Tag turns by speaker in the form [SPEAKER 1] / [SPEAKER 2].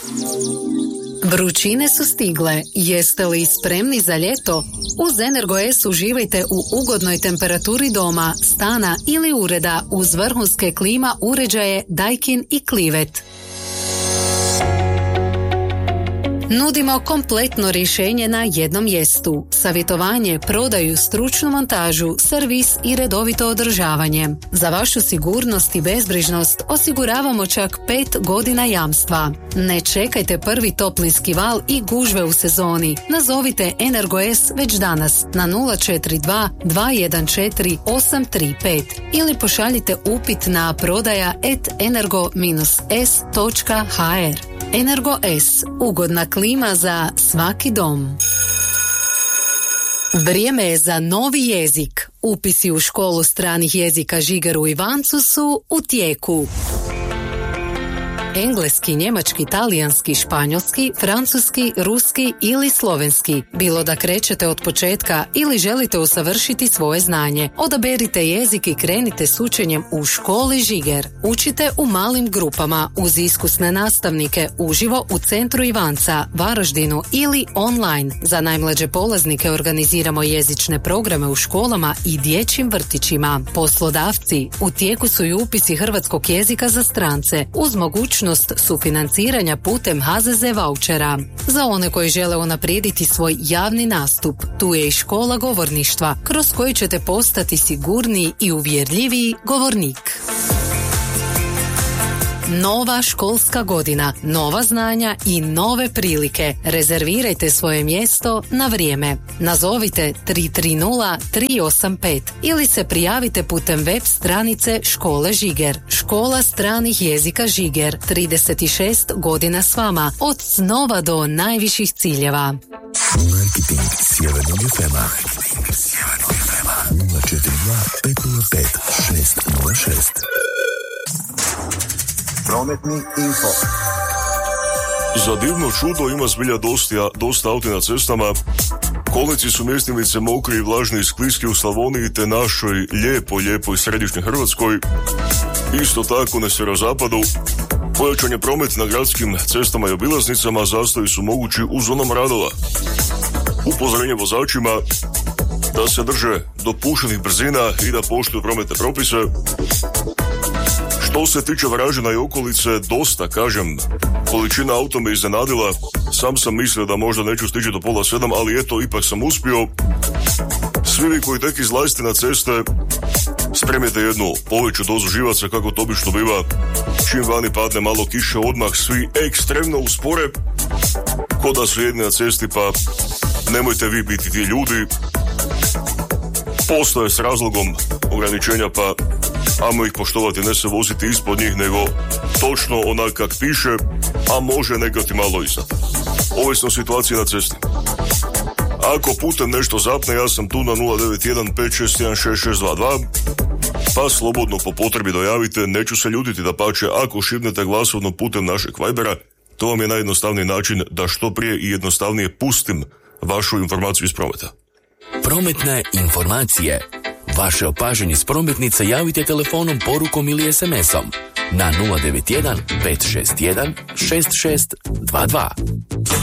[SPEAKER 1] Vrućine su stigle. Jeste li spremni za ljeto? Uz Energo-S uživajte u ugodnoj temperaturi doma, stana ili ureda uz vrhunske klima uređaje Daikin i Clivet. Nudimo kompletno rješenje na jednom mjestu. Savjetovanje, prodaju, stručnu montažu, servis i redovito održavanje. Za vašu sigurnost i bezbrižnost osiguravamo čak 5 godina jamstva. Ne čekajte prvi toplinski val i gužve u sezoni. Nazovite Energo-S već danas na 042 214 835 ili pošaljite upit na prodaja@energo-s.hr. Energo-S, ugodna klima za svaki dom. Vrijeme je za novi jezik. Upisi u školu stranih jezika Žiger u Ivancu su u tijeku. Engleski, njemački, talijanski, španjolski, francuski, ruski ili slovenski. Bilo da krećete od početka ili želite usavršiti svoje znanje. Odaberite jezik i krenite s učenjem u školi Žiger. Učite u malim grupama uz iskusne nastavnike uživo u centru Ivanca, Varaždinu ili online. Za najmlađe polaznike organiziramo jezične programe u školama i dječjim vrtićima. Poslodavci, u tijeku su i upisi hrvatskog jezika za strance uz mogućnost sufinanciranja putem HZZ vaučera. Za one koji žele unaprijediti svoj javni nastup, tu je i škola govorništva, kroz koju ćete postati sigurniji i uvjerljiviji govornik. Nova školska godina, nova znanja i nove prilike. Rezervirajte svoje mjesto na vrijeme. Nazovite 330 385 ili se prijavite putem web stranice Škole Žiger. Škola stranih jezika Žiger, 36 godina s vama, od snova do najviših ciljeva.
[SPEAKER 2] Marketing Sjevernog FM-a 042 505 606.
[SPEAKER 3] Prometni info.
[SPEAKER 4] Za divno čudo ima zbilja dosta auti na cestama. Kolnici su mjestimice mokri, vlažni i skliski u Slavoniji te našoj lijepoj središnjoj Hrvatskoj. Isto tako na sjeverozapadu. Pojačan je promet na gradskim cestama i obilaznicama, zastoji su mogući u zonama radova. Upozorenje vozačima da se drže dopuštenih brzina i da poštuju prometne propise. Što se tiče Varaždina i okolice, dosta, kažem, količina auta me iznenadila. Sam mislio da možda neću stići do 6:30, ali eto, ipak sam uspio. Svi vi koji tek izlazite na ceste, spremite jednu poveću dozu živaca, kako to obično biva. Čim vani padne malo kiše, odmah svi ekstremno uspore, ko da su jedni na cesti, pa nemojte vi biti ti ljudi. Postoje s razlogom ograničenja, pa ajmo ih poštovati, ne se voziti ispod njih, nego točno onak kak piše, a može nekati malo iznad. Ovisno situacije na cesti. Ako putem nešto zapne, ja sam tu na 091 561 6622, pa slobodno po potrebi dojavite, neću se ljutiti, dapače, ako šibnete glasovno putem našeg Vibera, to vam je najjednostavniji način da što prije i jednostavnije pustim vašu informaciju iz prometa.
[SPEAKER 2] Prometne informacije. Vaše opažanje s prometnica javite telefonom, porukom ili SMS-om na 091 561 6622.